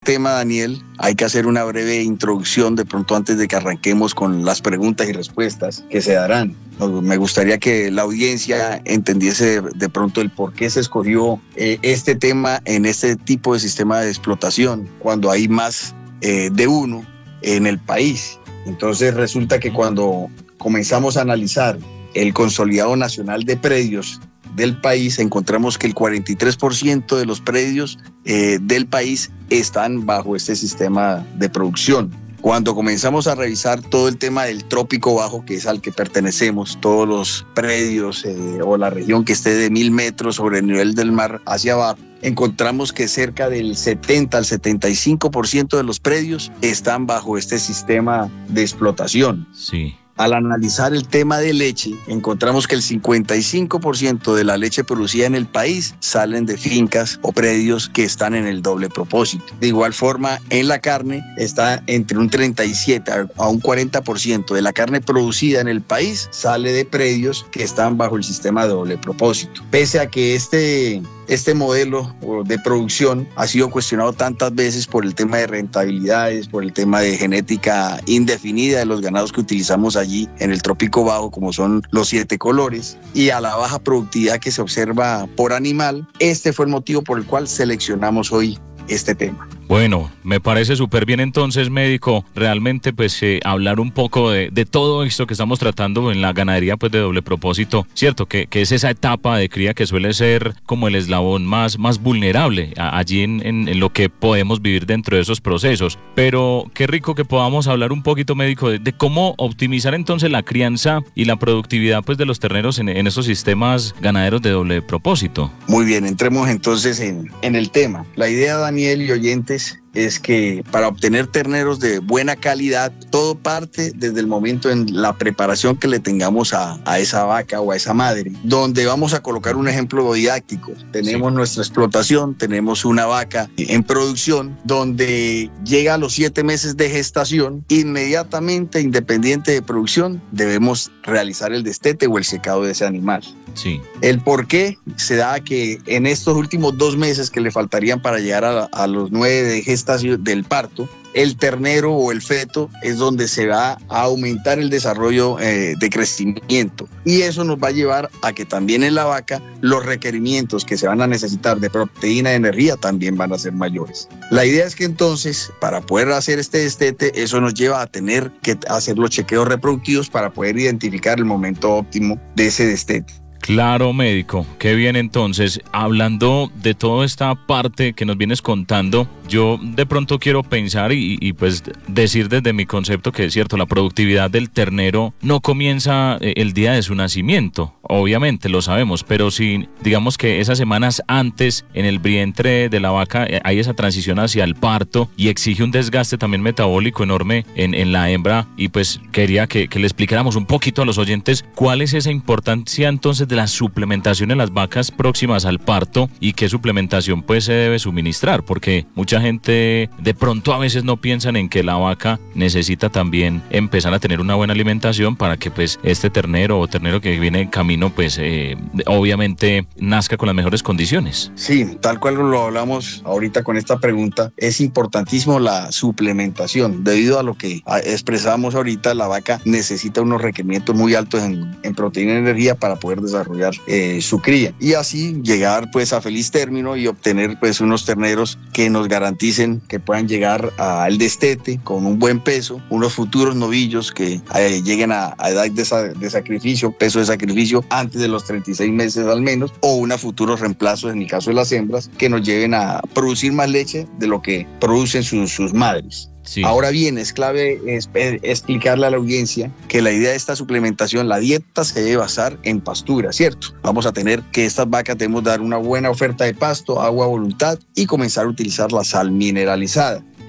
tema, Daniel, hay que hacer una breve introducción de pronto antes de que arranquemos con las preguntas y respuestas que se darán. Me gustaría que la audiencia entendiese de pronto el por qué se escogió este tema en este tipo de sistema de explotación cuando hay más de uno en el país. Entonces resulta que cuando comenzamos a analizar el consolidado nacional de predios del país, encontramos que el 43% de los predios del país están bajo este sistema de producción. Cuando comenzamos a revisar todo el tema del trópico bajo, que es al que pertenecemos, todos los predios o la región que esté de 1000 metros sobre el nivel del mar hacia abajo, encontramos que cerca del 70 al 75% de los predios están bajo este sistema de explotación. Sí. Al analizar el tema de leche, encontramos que el 55% de la leche producida en el país salen de fincas o predios que están en el doble propósito. De igual forma, en la carne está entre un 37 a un 40% de la carne producida en el país sale de predios que están bajo el sistema de doble propósito. Pese a que este modelo de producción ha sido cuestionado tantas veces por el tema de rentabilidades, por el tema de genética indefinida de los ganados que utilizamos allí en el trópico bajo, como son los 7 colores, y a la baja productividad que se observa por animal. Este fue el motivo por el cual seleccionamos hoy este tema. Bueno, me parece súper bien entonces, médico, realmente pues hablar un poco de todo esto que estamos tratando en la ganadería pues de doble propósito, ¿cierto? Que es esa etapa de cría que suele ser como el eslabón más vulnerable allí en lo que podemos vivir dentro de esos procesos. Pero qué rico que podamos hablar un poquito, médico, de cómo optimizar entonces la crianza y la productividad pues de los terneros en esos sistemas ganaderos de doble propósito. Muy bien, entremos entonces en el tema. La idea, Daniel y oyentes, es que para obtener terneros de buena calidad, todo parte desde el momento en la preparación que le tengamos a esa vaca o a esa madre, donde vamos a colocar un ejemplo didáctico. Tenemos nuestra explotación, tenemos una vaca en producción, donde llega a los 7 meses de gestación, inmediatamente, independiente de producción, debemos realizar el destete o el secado de ese animal. Sí. El por qué se da que en estos últimos 2 meses que le faltarían para llegar a los 9 de gestación del parto, el ternero o el feto es donde se va a aumentar el desarrollo de crecimiento, y eso nos va a llevar a que también en la vaca los requerimientos que se van a necesitar de proteína y energía también van a ser mayores. La idea es que entonces, para poder hacer este destete, eso nos lleva a tener que hacer los chequeos reproductivos para poder identificar el momento óptimo de ese destete. Claro, médico, qué bien. Entonces, hablando de toda esta parte que nos vienes contando, yo de pronto quiero pensar y pues decir desde mi concepto que es cierto, la productividad del ternero no comienza el día de su nacimiento, obviamente lo sabemos, pero si digamos que esas semanas antes en el vientre de la vaca hay esa transición hacia el parto y exige un desgaste también metabólico enorme en la hembra, y pues quería que le explicáramos un poquito a los oyentes cuál es esa importancia entonces de la suplementación en las vacas próximas al parto y qué suplementación pues se debe suministrar, porque mucha gente de pronto a veces no piensan en que la vaca necesita también empezar a tener una buena alimentación para que pues este ternero o ternero que viene en camino pues obviamente nazca con las mejores condiciones. Sí, tal cual lo hablamos ahorita con esta pregunta, es importantísimo la suplementación. Debido a lo que expresamos ahorita, la vaca necesita unos requerimientos muy altos en proteína y energía para poder desarrollar su cría y así llegar pues a feliz término y obtener pues unos terneros que nos garanticen que puedan llegar al destete con un buen peso, unos futuros novillos que lleguen a edad de sacrificio, peso de sacrificio antes de los 36 meses al menos, o unos futuros reemplazos en el caso de las hembras que nos lleven a producir más leche de lo que producen sus madres. Sí. Ahora bien, es clave explicarle a la audiencia que la idea de esta suplementación, la dieta se debe basar en pastura, ¿cierto? Vamos a tener que estas vacas debemos dar una buena oferta de pasto, agua a voluntad y comenzar a utilizar la sal mineralizada.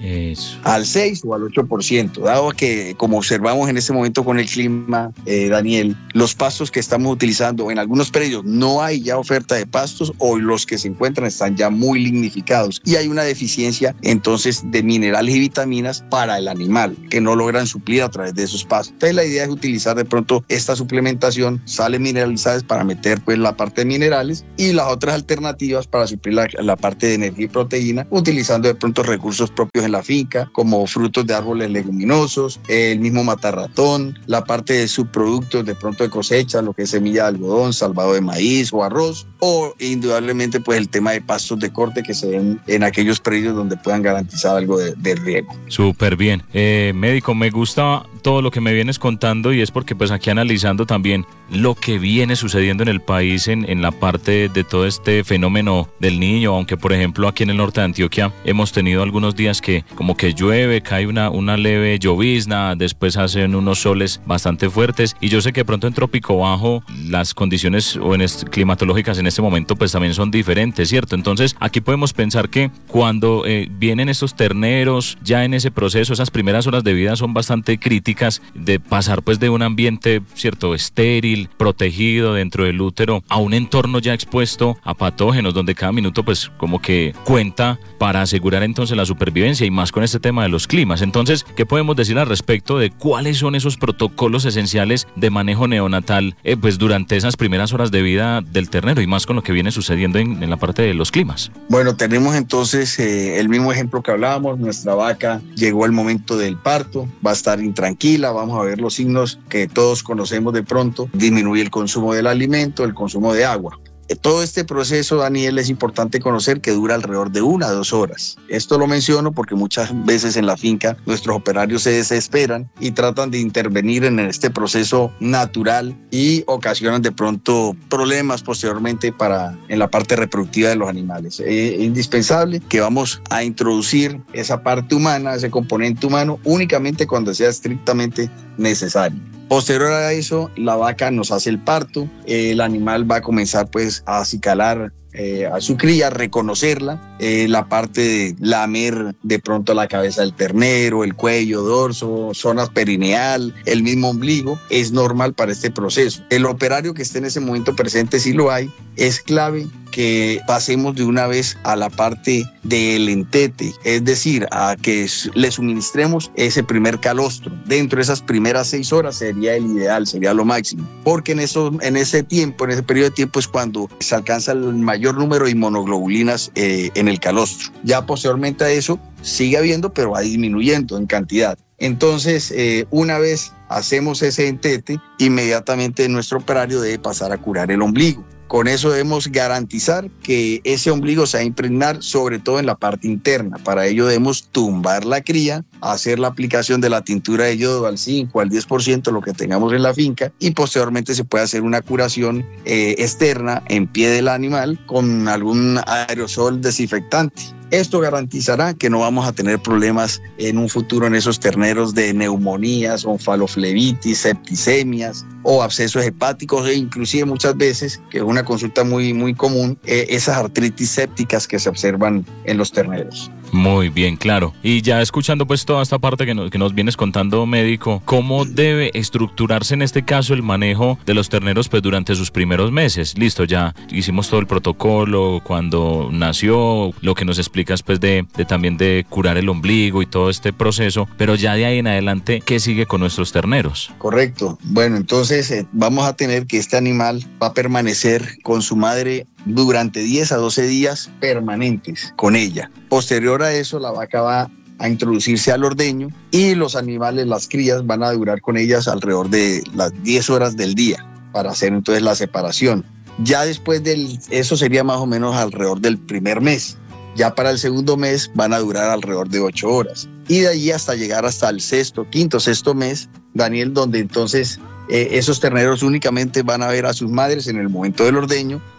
Eso. Al 6 o al 8%, dado que, como observamos en este momento con el clima, Daniel, los pastos que estamos utilizando en algunos predios no hay ya oferta de pastos, o los que se encuentran están ya muy lignificados y hay una deficiencia entonces de minerales y vitaminas para el animal que no logran suplir a través de esos pastos. Entonces la idea es utilizar de pronto esta suplementación, sales mineralizadas para meter pues la parte de minerales, y las otras alternativas para suplir la parte de energía y proteína, utilizando de pronto recursos propios en la finca, como frutos de árboles leguminosos, el mismo matarratón, la parte de subproductos de pronto de cosecha, lo que es semilla de algodón, salvado de maíz o arroz, o indudablemente pues el tema de pastos de corte que se ven en aquellos predios donde puedan garantizar algo de riego. Súper bien. Médico, me gusta todo lo que me vienes contando, y es porque pues aquí analizando también lo que viene sucediendo en el país en la parte de todo este fenómeno del Niño, aunque por ejemplo aquí en el norte de Antioquia hemos tenido algunos días que como que llueve, cae una leve llovizna, después hacen unos soles bastante fuertes, y yo sé que pronto en Trópico Bajo las condiciones climatológicas en este momento pues también son diferentes, ¿cierto? Entonces aquí podemos pensar que cuando vienen estos terneros, ya en ese proceso, esas primeras horas de vida son bastante críticas, de pasar pues de un ambiente, ¿cierto?, estéril, protegido dentro del útero, a un entorno ya expuesto a patógenos, donde cada minuto pues como que cuenta para asegurar entonces la supervivencia, y más con este tema de los climas. Entonces, ¿qué podemos decir al respecto de cuáles son esos protocolos esenciales de manejo neonatal pues durante esas primeras horas de vida del ternero, y más con lo que viene sucediendo en la parte de los climas? Bueno, tenemos entonces el mismo ejemplo que hablábamos. Nuestra vaca llegó al momento del parto, va a estar intranquila, vamos a ver los signos que todos conocemos de pronto: disminuye el consumo del alimento, el consumo de agua. Todo este proceso, Daniel, es importante conocer que dura alrededor de 1 a 2 horas. Esto lo menciono porque muchas veces en la finca nuestros operarios se desesperan y tratan de intervenir en este proceso natural y ocasionan de pronto problemas posteriormente en la parte reproductiva de los animales. Es indispensable que vamos a introducir esa parte humana, ese componente humano, únicamente cuando sea estrictamente necesario. Posterior a eso, la vaca nos hace el parto, el animal va a comenzar pues a acicalar a su cría, reconocerla, la parte de lamer de pronto la cabeza del ternero, el cuello, dorso, zona perineal, el mismo ombligo, es normal para este proceso. El operario que esté en ese momento presente, si lo hay, es clave que pasemos de una vez a la parte del entete, es decir, a que le suministremos ese primer calostro. Dentro de esas primeras 6 horas sería el ideal, sería lo máximo, porque en ese periodo de tiempo es cuando se alcanza el mayor número de inmunoglobulinas en el calostro. Ya posteriormente a eso sigue habiendo, pero va disminuyendo en cantidad. Entonces, una vez hacemos ese entete, inmediatamente nuestro operario debe pasar a curar el ombligo. Con eso debemos garantizar que ese ombligo se va a impregnar sobre todo en la parte interna. Para ello debemos tumbar la cría, hacer la aplicación de la tintura de yodo al 5 al 10%, lo que tengamos en la finca, y posteriormente se puede hacer una curación externa en pie del animal con algún aerosol desinfectante. Esto garantizará que no vamos a tener problemas en un futuro en esos terneros de neumonías, onfaloflebitis, septicemias o abscesos hepáticos, e inclusive muchas veces, que es una consulta muy, muy común, esas artritis sépticas que se observan en los terneros. Muy bien, claro. Y ya escuchando pues toda esta parte que nos vienes contando, médico, ¿cómo debe estructurarse en este caso el manejo de los terneros pues durante sus primeros meses? Listo, ya hicimos todo el protocolo cuando nació, lo que nos explicas pues de también de curar el ombligo y todo este proceso, pero ya de ahí en adelante, ¿qué sigue con nuestros terneros? Correcto. Bueno, entonces vamos a tener que este animal va a permanecer con su madre durante 10 a 12 días permanentes con ella. Posterior a eso, la vaca va a introducirse al ordeño y los animales, las crías, van a durar con ellas alrededor de las 10 horas del día para hacer entonces la separación. Ya después eso sería más o menos alrededor del primer mes. Ya para el segundo mes van a durar alrededor de 8 horas. Y de allí hasta llegar hasta el quinto, sexto mes, Daniel, donde entonces esos terneros únicamente van a ver a sus madres en el momento del ordeño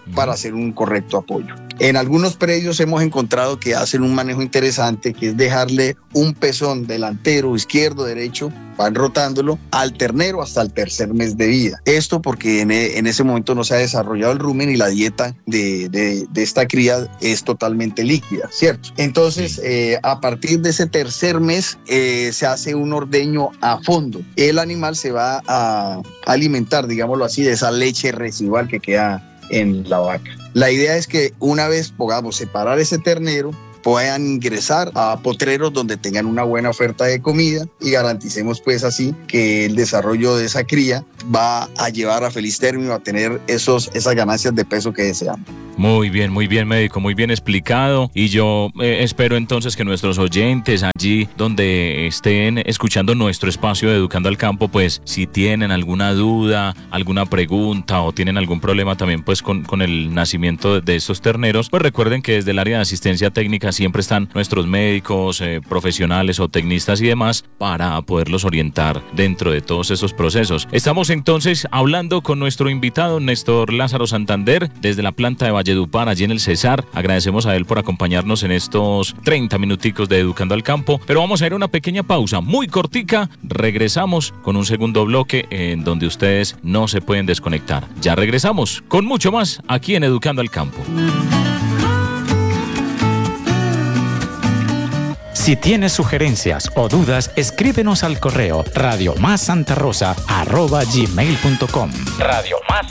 para hacer un correcto apoyo. En algunos predios hemos encontrado que hacen un manejo interesante, que es dejarle un pezón delantero, izquierdo, derecho, van rotándolo al ternero hasta el tercer mes de vida. Esto porque en ese momento no se ha desarrollado el rumen y la dieta de esta cría es totalmente líquida, ¿cierto? Entonces, a partir de ese tercer mes se hace un ordeño a fondo. El animal se va a alimentar, digámoslo así, de esa leche residual que queda en la vaca. La idea es que una vez podamos separar ese ternero, puedan ingresar a potreros donde tengan una buena oferta de comida y garanticemos pues así que el desarrollo de esa cría va a llevar a feliz término a tener esas ganancias de peso que deseamos. Muy bien, médico, muy bien explicado. Y yo espero entonces que nuestros oyentes allí donde estén escuchando nuestro espacio de Educando al Campo, pues si tienen alguna duda, alguna pregunta o tienen algún problema también pues con el nacimiento de estos terneros, pues recuerden que desde el área de asistencia técnica siempre están nuestros médicos, profesionales o tecnistas y demás para poderlos orientar dentro de todos esos procesos. Estamos entonces hablando con nuestro invitado Néstor Lázaro Santander desde la planta de Valledupar, allí en el Cesar. Agradecemos a él por acompañarnos en estos 30 minuticos de Educando al Campo, pero vamos a ir a una pequeña pausa muy cortica. Regresamos con un segundo bloque en donde ustedes no se pueden desconectar. Ya regresamos con mucho más aquí en Educando al Campo. Si tienes sugerencias o dudas, escríbenos al correo radiomassantarosa@gmail.com.